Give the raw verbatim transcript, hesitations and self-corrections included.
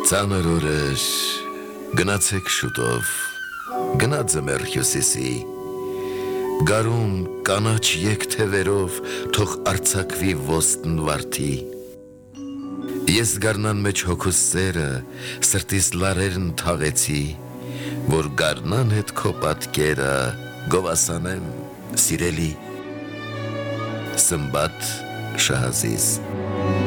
Ծանր օրեր, գնացեք շուտով, գնա ձմեռ հյուսիսի, գարուն կանաչ եկթևերով թող արձակվի ոստն վարդի։ Ես գարնան մեջ հոգուս սերը, սրտիս լարերն թաղեցի, որ գարնան հետ քո պատկերը գովասանեմ սիրելի։ Սմբատ Շահազիզ։